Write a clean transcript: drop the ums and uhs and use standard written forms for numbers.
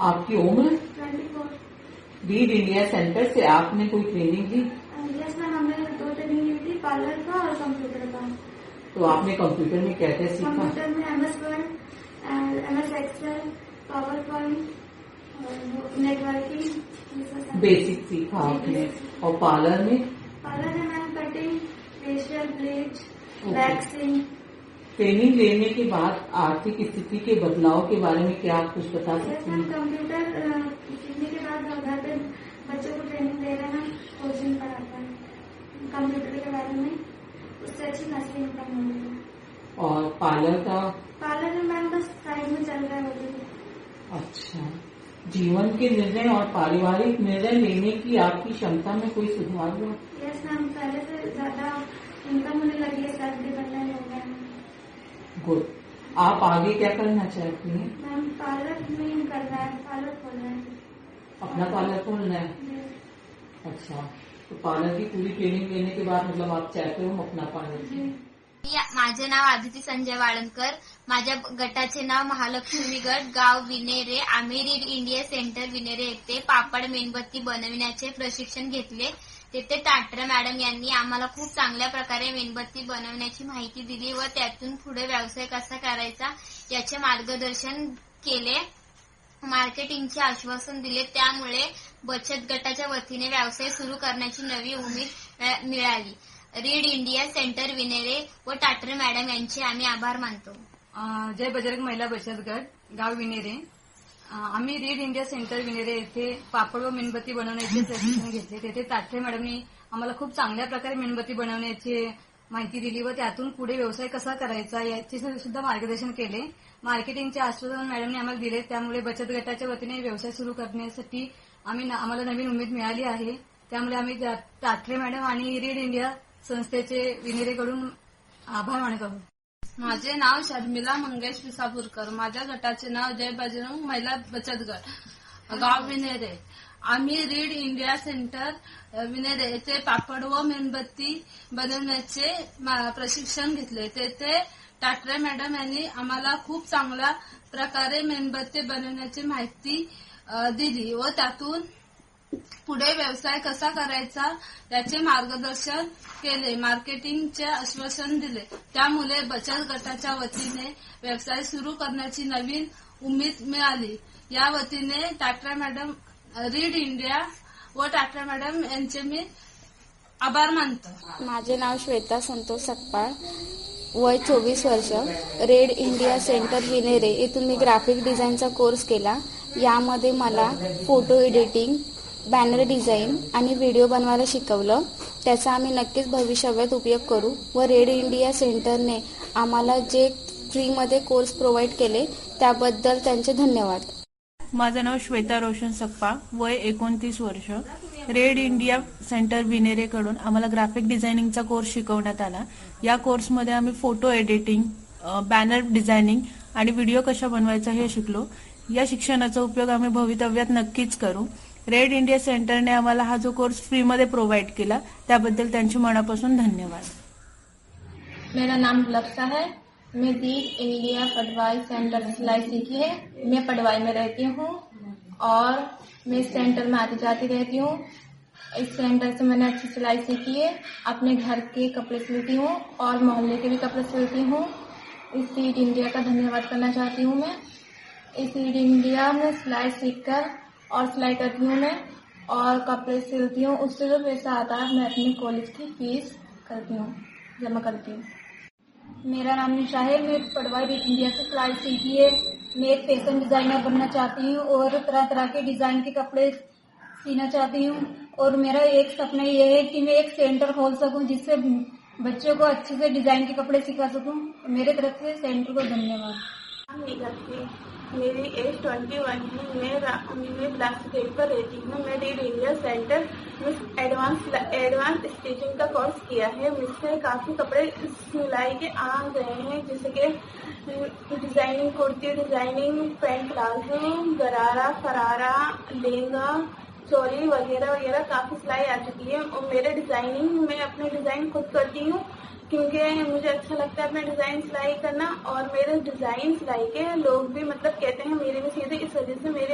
आपकी उम्र? 24। Read India centre से आपने कोई ट्रेनिंग ली? यस मैम, हमने 2 ट्रेनिंग ली थी, पार्लर का और कंप्यूटर का। तो आपने कंप्यूटर में क्या क्या सीखा? कंप्यूटर में MS word, MS Excel, power point, networking, basic सीखा आपने। और पार्लर में? पार्लर में ma'am cutting, facial, bleach, waxing. Training लेने के बाद आर्थिक स्थिति के बदलाव के बारे में क्या आप कुछ बता सकती मैम हैं? कंप्यूटर सीखने के बाद घर पे बच्चों को ट्रेनिंग दे रहे हैं, कोचिंग कराता है कंप्यूटर के बारे में, उससे अच्छी खासी इनकम हो रही है। और पार्लर का? पार्लर में मैम बस साइड में चल रहा है वो भी। अच्छा, जीवन के निर्णय और पारिवारिक निर्णय लेने की आपकी क्षमता में कोई सुधार हुआ? यस मैम, पहले से ज्यादा इनकम होने लगी है, सेल्फ डिपेंडेंट हो गया है। गुड। आप आगे क्या करना चाहती हैं? मैम पार्लर में करना है, पार्लर खोलना है। अपना पार्लर खोलना है? जी। अच्छा, तो पार्लर की पूरी ट्रेनिंग लेने के बाद मतलब आप चाहते हो अपना पार्लर? जी। माझे नाव आदिती संजय वाळंकर. माझ्या गटाचे नाव महालक्ष्मी गट, गाव विनेरे. आम्ही रीड इंडिया सेंटर विनेरे येथे पापड मेणबत्ती बनविण्याचे प्रशिक्षण घेतले. तेथे टाटरे मॅडम यांनी आम्हाला खूप चांगल्या प्रकारे मेणबत्ती बनवण्याची माहिती दिली व त्यातून पुढे व्यवसाय कसा करायचा याचे मार्गदर्शन केले. मार्केटिंगचे आश्वासन दिले. त्यामुळे बचत गटाच्या वतीने व्यवसाय सुरू करण्याची नवी उमेद मिळाली. रीड इंडिया सेंटर विनेरे व टाटरे मॅडम यांचे आम्ही आभार मानतो. जय बजरंग महिला बचत गट, गाव विनेरे. आम्ही रीड इंडिया सेंटर विनेरे येथे पापड व मेणबत्ती बनवण्याचे प्रशिक्षण घेतले. तेथे टाटरे मॅडमनी आम्हाला खूप चांगल्या प्रकारे मेणबत्ती बनवण्याची माहिती दिली व त्यातून पुढे व्यवसाय कसा करायचा याचे सुद्धा मार्गदर्शन केले. मार्केटिंगचे आश्वासन मॅडमने आम्हाला दिले. त्यामुळे बचत गटाच्या वतीने व्यवसाय सुरू करण्यासाठी आम्हाला नवीन उमेद मिळाली आहे. त्यामुळे आम्ही टाटरे मॅडम आणि रीड इंडिया संस्थेचे विनेरेकडून आभार मानत आहोत. माझे नाव शर्मिला मंगेश विसापूरकर. माझ्या गटाचे नाव जय बजरंग महिला बचत गट, गाव विनेरे. आम्ही रीड इंडिया सेंटर विनेरे येथे पापड व मेणबत्ती बनवण्याचे प्रशिक्षण घेतले. तेथे टाटरे मॅडम यांनी आम्हाला खूप चांगल्या प्रकारे मेणबत्ती बनवण्याची माहिती दिली व त्यातून पुढे व्यवसाय कसा करायचा याचे मार्गदर्शन केले. मार्केटिंगचे आश्वासन दिले. त्यामुळे बचत गटाच्या वतीने व्यवसाय सुरू करण्याची नवीन उमेद मिळाली. या वतीने टाटरे मॅडम, रीड इंडिया व टाटरे मॅडम यांचे मी आभार मानतो. माझे नाव श्वेता संतोष सकपाळ, वय 24 वर्ष. रेड इंडिया सेंटर विनेरे येथून मी ग्राफिक डिझाईनचा कोर्स केला. यामध्ये मला फोटो एडिटिंग, बॅनर डिझाईन आणि व्हिडिओ बनवायला शिकवलं. त्याचा आम्ही नक्कीच भविष्यात उपयोग करू व रेड इंडिया सेंटरने आम्हाला जे फ्रीमध्ये कोर्स प्रोव्हाइड केले त्याबद्दल त्यांचे धन्यवाद. माझं नाव श्वेता रोशन सकपाळ, वय 29 वर्ष. रेड इंडिया सेंटर विनेरेकडून आम्हाला ग्राफिक डिझायनिंगचा कोर्स शिकवण्यात आला. या कोर्समध्ये आम्ही फोटो एडिटिंग, बॅनर डिझायनिंग आणि व्हिडिओ कशा बनवायचा हे शिकलो. या शिक्षणाचा उपयोग आम्ही भवितव्यात नक्कीच करू. रेड इंडिया सेंटरने आम्हाला हा जो कोर्स फ्रीमध्ये प्रोव्हाइड केला त्याबद्दल त्यांचे मनापासून धन्यवाद. मेरा नाम लफ्सा है. मैं रीड इंडिया पटवाई सेंटर से सिलाई सीखी है. मैं पटवाई में रहती हूँ और मैं इस सेंटर में आती जाती रहती हूँ. इस सेंटर से मैंने अच्छी सिलाई सीखी है. अपने घर के कपड़े सिलती हूँ और मोहल्ले के भी कपड़े सिलती हूँ. इस रीड इंडिया का धन्यवाद करना चाहती हूँ मैं. इस रीड इंडिया में सिलाई सीखकर और सिलाई करती हूँ मैं और कपड़े सिलती हूँ. उससे जो पैसा आता है मैं अपने कॉलेज की फीस करती हूँ, जमा करती हूँ. मेरा नाम निशा है. मैं पटवाई रीड इंडिया से सिलाई सीखी है. मैं एक फैशन डिजाइनर बनना चाहती हूँ और तरह तरह के डिजाइन के कपड़े सीना चाहती हूँ. और मेरा एक सपना ये है कि मैं एक सेंटर खोल सकूँ जिससे बच्चों को अच्छे से डिजाइन के कपड़े सिखा सकूँ. मेरे तरफ से सेंटर को धन्यवाद. मेरी एज 21 है. मैं बिलासपुर गेट पर रहती हूँ. मैं रीड इंडिया सेंटर में एडवांस स्टिचिंग का कोर्स किया है. मुझसे काफी कपड़े सिलाई के आ गए हैं, जैसे कि designing kurti, designing pant palazzo, गरारा, फरारा, लहंगा, चोली वगैरह वगैरह काफी सिलाई आ चुकी है. और मेरे डिजाइनिंग, मैं अपने डिजाइन खुद करती हूँ क्योंकि मुझे अच्छा लगता है अपना डिजाइन सिलाई करना. और मेरे डिजाइन सिलाई के लोग भी मतलब कहते हैं मेरे में सीधे, इस वजह से मेरे